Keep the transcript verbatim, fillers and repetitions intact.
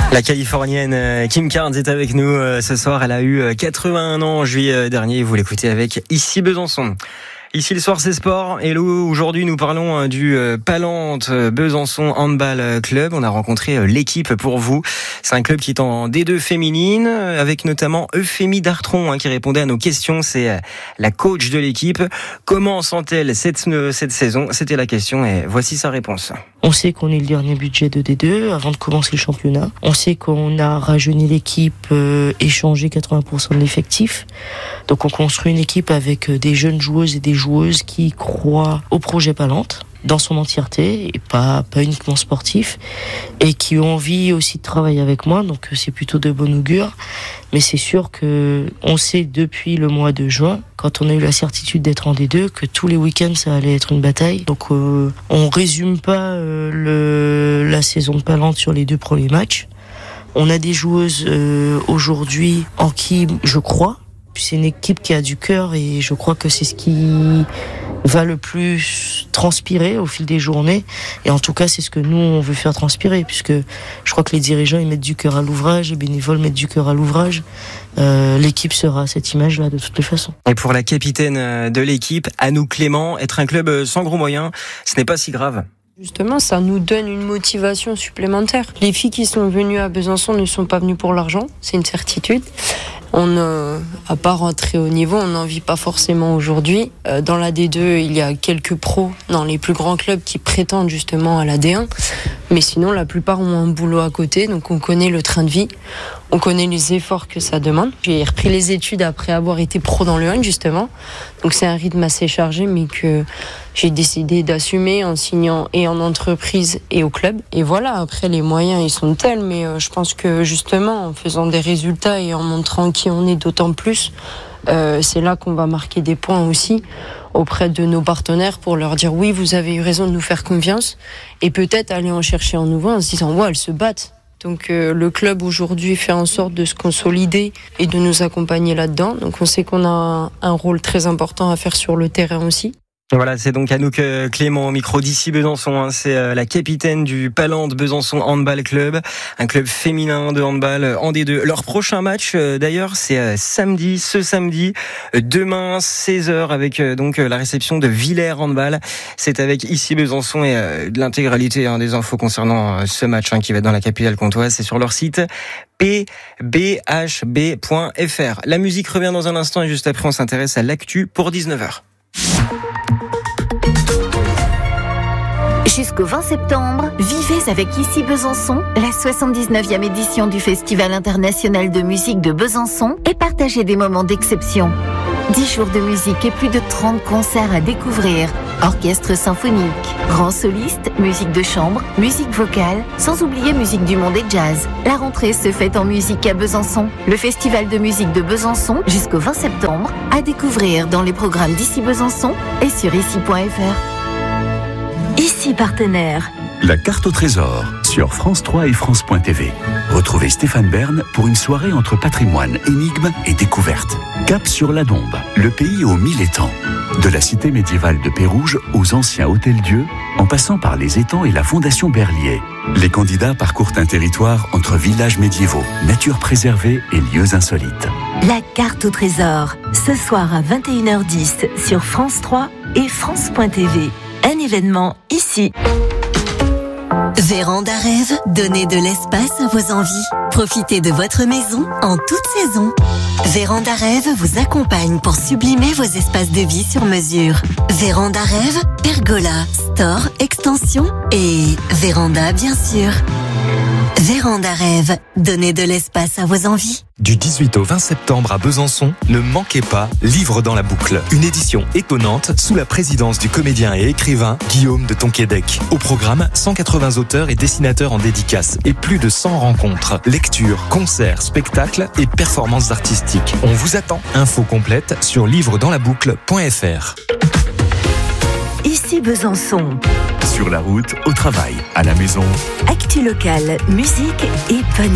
La Californienne Kim Carnes est avec nous ce soir. Elle a eu quatre-vingt-un ans en juillet dernier. Vous l'écoutez avec Ici Besançon. Ici le soir c'est sport. Hello, aujourd'hui nous parlons du Palante Besançon Handball Club. On a rencontré l'équipe pour vous. C'est un club qui est en D deux féminine, avec notamment Euphémie Dartron hein, qui répondait à nos questions. C'est la coach de l'équipe. Comment sent-elle cette, cette saison ? C'était la question et voici sa réponse. On sait qu'on est le dernier budget de D deux avant de commencer le championnat. On sait qu'on a rajeuni l'équipe, euh, échangé quatre-vingts pour cent de l'effectif. Donc on construit une équipe avec des jeunes joueuses et des joueuses qui croient au projet Palante dans son entièreté et pas pas uniquement sportif, et qui ont envie aussi de travailler avec moi, donc c'est plutôt de bon augure. Mais c'est sûr que on sait depuis le mois de juin, quand on a eu la certitude d'être en D deux, que tous les week-ends ça allait être une bataille. Donc euh, on résume pas euh, le la saison de Palante sur les deux premiers matchs. On a des joueuses euh, aujourd'hui en qui je crois. C'est une équipe qui a du cœur et je crois que c'est ce qui va le plus transpirer au fil des journées. Et en tout cas, c'est ce que nous, on veut faire transpirer, puisque je crois que les dirigeants, ils mettent du cœur à l'ouvrage, les bénévoles mettent du cœur à l'ouvrage. Euh, l'équipe sera à cette image-là de toutes les façons. Et pour la capitaine de l'équipe, Anouk Clément, être un club sans gros moyens, ce n'est pas si grave. Justement, ça nous donne une motivation supplémentaire. Les filles qui sont venues à Besançon ne sont pas venues pour l'argent, c'est une certitude. On n'a pas rentré au niveau, on n'en vit pas forcément aujourd'hui. Euh, dans la D deux, il y a quelques pros dans les plus grands clubs qui prétendent justement à la D un. Mais sinon, la plupart ont un boulot à côté, donc on connaît le train de vie, on connaît les efforts que ça demande. J'ai repris les études après avoir été pro dans le hand, justement. Donc c'est un rythme assez chargé, mais que j'ai décidé d'assumer en signant et en entreprise et au club. Et voilà, après les moyens, ils sont tels, mais euh, je pense que justement, en faisant des résultats et en montrant qui on est d'autant plus, euh, c'est là qu'on va marquer des points aussi auprès de nos partenaires pour leur dire oui, vous avez eu raison de nous faire confiance, et peut-être aller en chercher un nouveau en se disant ouais, elles se battent. Donc euh, le club aujourd'hui fait en sorte de se consolider et de nous accompagner là-dedans. Donc on sait qu'on a un, un rôle très important à faire sur le terrain aussi. Voilà, c'est donc Anouk Clément au micro d'Ici Besançon. Hein. C'est la capitaine du Palante Besançon Handball Club, un club féminin de handball en D deux. Leur prochain match, d'ailleurs, c'est samedi, ce samedi, demain, seize heures, avec donc la réception de Villers Handball. C'est avec Ici Besançon et de l'intégralité hein, des infos concernant ce match hein, qui va être dans la capitale comtoise. C'est sur leur site p b h b point f r. La musique revient dans un instant et juste après, on s'intéresse à l'actu pour dix-neuf heures. Jusqu'au vingt septembre, vivez avec Ici Besançon, la soixante-dix-neuvième édition du Festival international de musique de Besançon, et partagez des moments d'exception. dix jours de musique et plus de trente concerts à découvrir. Orchestre symphonique, grands solistes, musique de chambre, musique vocale, sans oublier musique du monde et jazz. La rentrée se fait en musique à Besançon. Le Festival de musique de Besançon jusqu'au vingt septembre, à découvrir dans les programmes d'Ici Besançon et sur ici point f r. Ici partenaire. La carte au trésor sur France trois et France point T V. Retrouvez Stéphane Bern pour une soirée entre patrimoine, énigmes et découvertes. Cap sur la Dombe, le pays aux mille étangs. De la cité médiévale de Pérouge aux anciens hôtels-dieux, en passant par les étangs et la fondation Berlier. Les candidats parcourent un territoire entre villages médiévaux, nature préservée et lieux insolites. La carte au trésor, ce soir à vingt et une heures dix sur France trois et France point T V. Un événement ici. Véranda Rêve, donnez de l'espace à vos envies. Profitez de votre maison en toute saison. Véranda Rêve vous accompagne pour sublimer vos espaces de vie sur mesure. Véranda Rêve, pergola, store, extension et véranda bien sûr. Véranda Rêve, donnez de l'espace à vos envies. Du dix-huit au vingt septembre à Besançon, ne manquez pas Livre dans la boucle. Une édition étonnante sous la présidence du comédien et écrivain Guillaume de Tonquédec. Au programme, cent quatre-vingts auteurs et dessinateurs en dédicace et plus de cent rencontres, lectures, concerts, spectacles et performances artistiques. On vous attend. Info complète sur livre dans la boucle point f r. Ici Besançon. Sur la route, au travail, à la maison. Actu locale, musique et bonne